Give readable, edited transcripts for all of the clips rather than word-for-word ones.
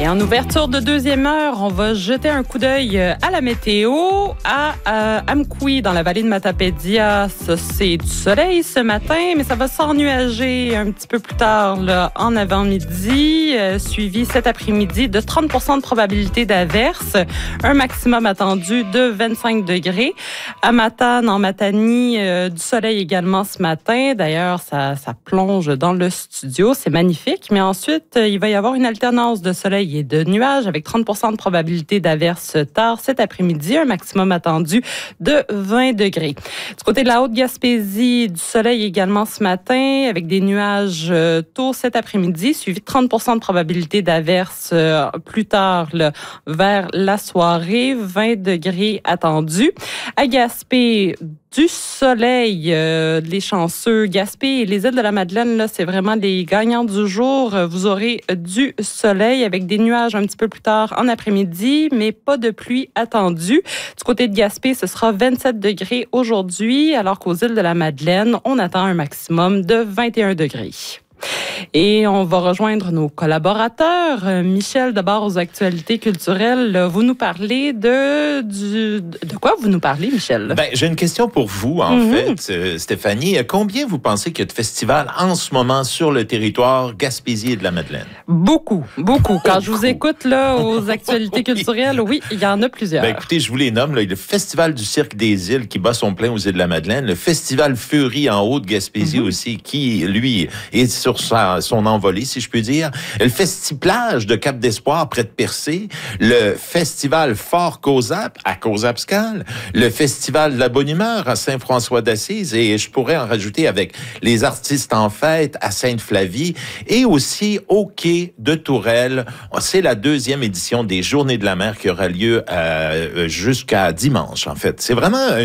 Et en ouverture de deuxième heure, on va jeter un coup d'œil à la météo. À Amkoui, dans la vallée de Matapédia, ça, c'est du soleil ce matin, mais ça va s'ennuager un petit peu plus tard là, en avant-midi, suivi cet après-midi de 30 % de probabilité d'averse, un maximum attendu de 25 degrés. À Matane, en Matanie, du soleil également ce matin. D'ailleurs, ça plonge dans le studio, c'est magnifique. Mais ensuite, il va y avoir une alternance de soleil et de nuages avec 30 % de probabilité d'averse tard cet après-midi, un maximum attendu de 20 degrés. Du côté de la Haute-Gaspésie, du soleil également ce matin avec des nuages tôt cet après-midi, suivi de 30 % de probabilité d'averse plus tard là, vers la soirée, 20 degrés attendus. À Gaspé, du soleil, les chanceux. Gaspé et les îles de la Madeleine, là, c'est vraiment les gagnants du jour. Vous aurez du soleil avec des nuages un petit peu plus tard en après-midi, mais pas de pluie attendue. Du côté de Gaspé, ce sera 27 degrés aujourd'hui, alors qu'aux îles de la Madeleine, on attend un maximum de 21 degrés. Et on va rejoindre nos collaborateurs. Michel, d'abord aux actualités culturelles. Vous nous parlez de quoi vous nous parlez, Michel? Ben, j'ai une question pour vous, en fait, Stéphanie. Combien vous pensez qu'il y a de festivals en ce moment sur le territoire Gaspésie et de la Madeleine? Beaucoup. Quand je vous écoute là aux actualités culturelles, oui, il y en a plusieurs. Ben, écoutez, je vous les nomme. Là, le Festival du Cirque des Îles qui bat son plein aux îles de la Madeleine. Le Festival Fury en Haute-Gaspésie aussi, qui, lui, est sur son envolée, si je peux dire. Le Festiplage de Cap d'Espoir, près de Percé. Le Festival Fort Causap, à Causapscal. Le Festival de la Bonne Humeur, à Saint-François-d'Assise. Et je pourrais en rajouter avec les artistes en fête, à Sainte-Flavie. Et aussi au quai de Tourelle. C'est la 2e édition des Journées de la mer qui aura lieu jusqu'à dimanche, en fait. C'est vraiment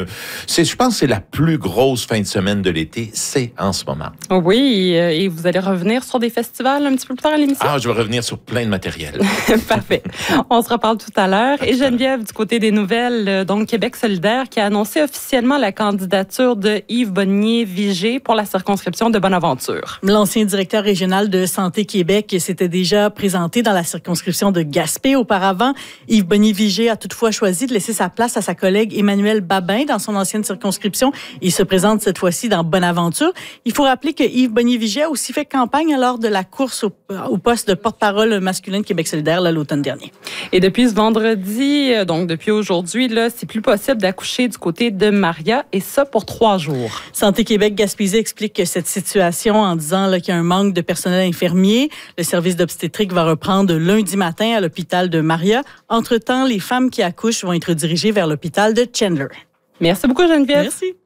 je pense que c'est la plus grosse fin de semaine de l'été. C'est en ce moment. Oui, et vous allez revenir sur des festivals un petit peu plus tard à l'émission? Ah, je vais revenir sur plein de matériel. Parfait. On se reparle tout à l'heure. Et Geneviève, du côté des nouvelles, donc Québec solidaire, qui a annoncé officiellement la candidature de Yves Bonnier-Vigé pour la circonscription de Bonaventure. L'ancien directeur régional de Santé Québec s'était déjà présenté dans la circonscription de Gaspé auparavant. Yves Bonnier-Vigé a toutefois choisi de laisser sa place à sa collègue Emmanuel Babin dans son ancienne circonscription. Il se présente cette fois-ci dans Bonaventure. Il faut rappeler que Yves Bonnier-Vigé a aussi fait campagne lors de la course au poste de porte-parole masculin de Québec solidaire l'automne dernier. Et depuis ce vendredi, donc depuis aujourd'hui, là, c'est plus possible d'accoucher du côté de Maria, et ça pour 3 jours. Santé Québec Gaspésie explique cette situation en disant là, qu'il y a un manque de personnel infirmier. Le service d'obstétrique va reprendre lundi matin à l'hôpital de Maria. Entre-temps, les femmes qui accouchent vont être dirigées vers l'hôpital de Chandler. Merci beaucoup, Geneviève. Merci.